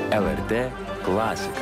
LRT klasika.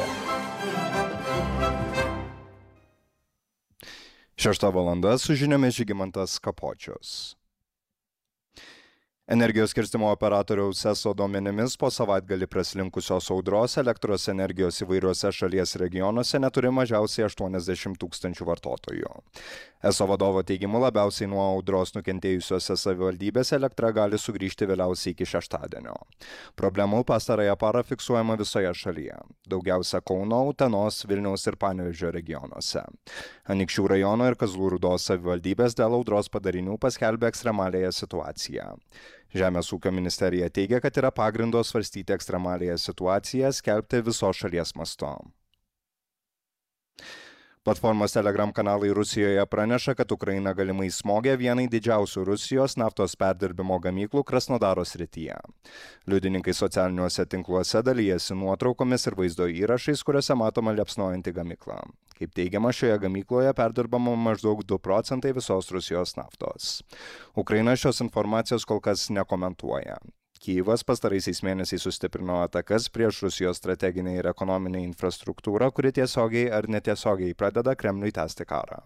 6:00 su žiniomis Žygimantas Kapočius. Energijos skirstymo operatoriaus ESO duomenimis po savaitgalį praslinkusios audros elektros energijos įvairiuose šalies regionuose neturi mažiausiai 80 000 vartotojų. ESO vadovo teigimu labiausiai nuo audros nukentėjusiose savivaldybėse elektra gali sugrįžti vėliausiai iki šeštadienio. Problemų pastarąją parą fiksuojama visoje šalyje, daugiausia Kauno, Utenos, Vilniaus ir Panevėžio regionuose. Anykščių rajono ir Kazlų Rūdos savivaldybės dėl audros padarinių paskelbė ekstremaliąją situaciją. Žemės ūkio ministerija teigia, kad yra pagrindo svarstyti ekstremaliąją situaciją skelbti visos šalies mastu. Platformos Telegram kanalai Rusijoje praneša, kad Ukraina galimai smogė vienai didžiausių Rusijos naftos perdirbimo gamyklų Krasnodaro srityje. Liudininkai socialiniuose tinkluose dalijasi nuotraukomis ir vaizdo įrašais, kuriuose matoma liepsnojanti gamykla. Kaip teigiama, šioje gamykloje perdirbama maždaug 2% visos Rusijos naftos. Ukraina šios informacijos kol kas nekomentuoja. Kyjivas pastaraisiais mėnesiais sustiprino atakas prieš Rusijos strateginę ir ekonominę infrastruktūrą, kuri tiesiogiai ar netiesiogiai pradeda Kremliui tęsti karą.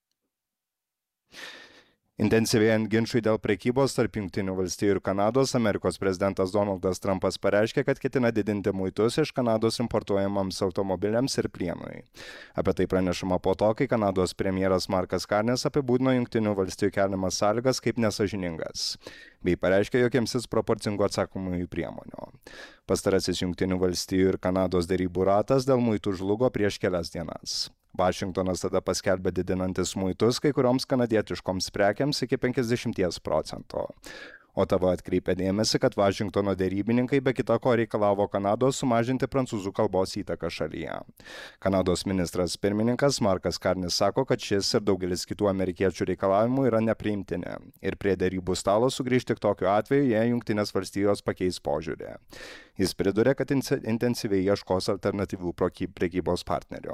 Intensyvėjant ginčui dėl prekybos tarp Jungtinių valstijų ir Kanados, Amerikos prezidentas Donaldas Trumpas pareiškė, kad ketina didinti muitus iš Kanados importuojamams automobiliams ir plienui. Apie tai pranešama po to, kai Kanados premjeras Markas Karnis apibūdino Jungtinių valstijų keliamas sąlygas kaip nesąžiningas, bei pareiškė, jog imsis proporcingų atsakomųjų priemonių. Pastarasis Jungtinių valstijų ir Kanados derybų ratas dėl muitų žlugo prieš kelias dienas. Vašingtonas tada paskelbė didinantis muitus kai kurioms kanadietiškoms prekiams iki 50%. Otava atkreipė dėmesį, kad Vašingtono derybininkai be kita ko reikalavo Kanados sumažinti prancūzų kalbos įtaką šalyje. Kanados ministras pirmininkas Markas Karnis sako, kad šis ir daugelis kitų amerikiečių reikalavimų yra nepriimtini ir prie derybų stalo sugrįž tik tokiu atveju, jei Jungtinės valstijos pakeis požiūrį. Jis priduria, kad intensyviai ieškos alternatyvių prekybos partnerių.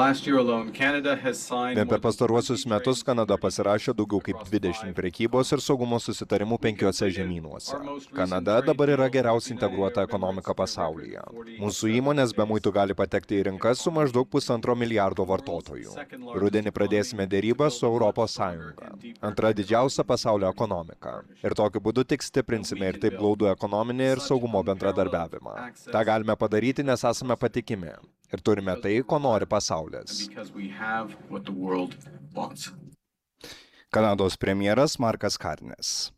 Vien per pastaruosius metus Kanada pasirašė daugiau kaip 20 prekybos ir saugumo susitarimų 5 žemynuose. Kanada dabar yra geriausiai integruota ekonomika pasaulyje. Mūsų įmonės be muitų gali patekti į rinkas su maždaug 1,5 milijardo vartotojų. Rudenį pradėsime dėrybą su Europos Sąjunga, antra didžiausia pasaulio ekonomika. Ir tokiu būdu tik stiprinsime ir taip glaudų ekonominį ir saugumo bendradarbiavimą. Ta galime padaryti, nes esame patikimi ir turime tai, ko nori pasaulis. Kanados premjeras Markas Karnis.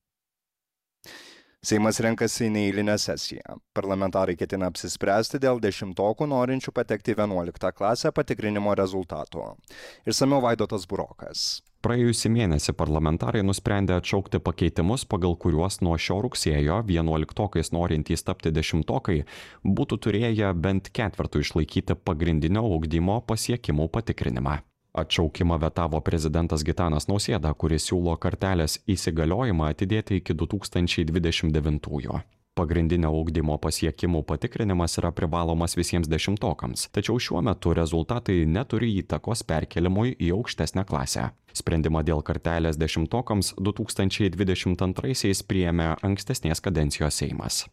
Seimas renkasi į neeilinę sesiją. Parlamentarai ketina apsispręsti dėl 10-okų norinčių patekti į 11 klasę patikrinimo rezultatų. Išsamiau Vaidotas Burokas. Praėjusį mėnesį parlamentarai nusprendė atšaukti pakeitimus, pagal kuriuos nuo šio rugsėjo 11-okais norintys tapti 10-okai būtų turėję bent ketvirtų išlaikyti pagrindinio ugdymo pasiekimų patikrinimą. Atšaukimą vetavo prezidentas Gitanas Nausėda, kuris siūlo kartelės įsigaliojimą atidėti iki 2029-ųjų. Pagrindinio ugdymo pasiekimų patikrinimas yra privalomas visiems 10-okams, tačiau šiuo metu rezultatai neturi įtakos perkelimui į aukštesnę klasę. Sprendimą dėl kartelės 10-okams 2022-aisiais priėmė ankstesnės kadencijos Seimas.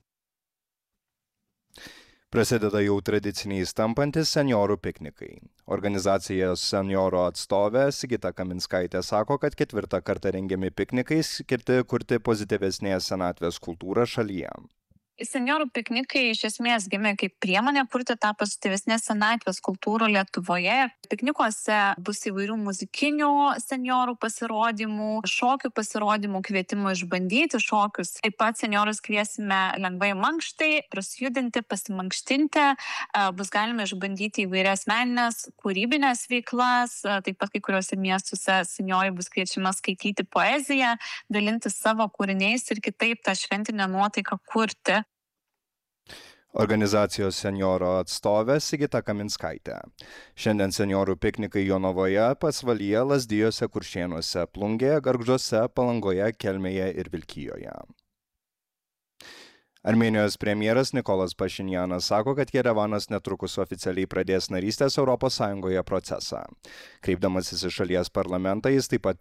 Prasideda jau tradiciniais tampantis seniorų piknikai. Organizacijos seniorų atstovė Sigita Kaminskaitė sako, kad 4. kartą rengiami piknikai skirti kurti pozityvesnės senatvės kultūrą šalyje. Seniorų piknikai iš esmės gimė kaip priemonė kurti tą pozityvesnės senatvės kultūrą Lietuvoje. Piknikuose bus įvairių muzikinių seniorų pasirodymų, šokių pasirodymų, kvietimų išbandyti šokius. Taip pat seniorus kviesime lengvai mankštai, prasijudinti, pasimankštinti. Bus galima išbandyti įvairias meninės, kūrybinės veiklas. Taip pat kai kuriuose miestuose seniorai bus kviečiama skaityti poeziją, dalintis savo kūriniais ir kitaip tą šventinę nuotaiką kurti. Organizacijos senioro atstovė Sigita Kaminskaitė. Šiandien seniorų piknikai Jonavoje, Pasvalyje, Lazdijuose, Kuršėnuose, Plungėje, Gargžduose, Palangoje, Kelmėje ir Vilkijoje. Armėnijos premjeras Nikolas Pašinjanas sako, kad Jerevanas netrukus oficialiai pradės narystės Europos Sąjungoje procesą. Kreipdamasis į šalies parlamentą, jis taip pat